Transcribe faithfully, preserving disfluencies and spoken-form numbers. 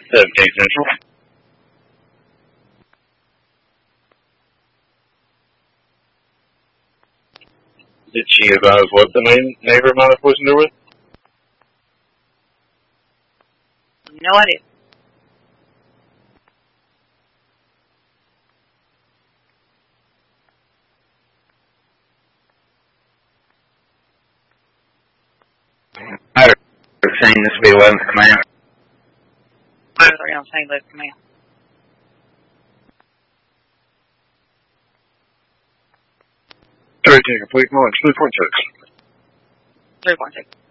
seventeen Central. Did she advise what the main neighbor might have poisoned her with? No idea. Matter of saying this will be eleventh command. Matter three on Saint Louis command. Three, take complete launch, three point six. three point six.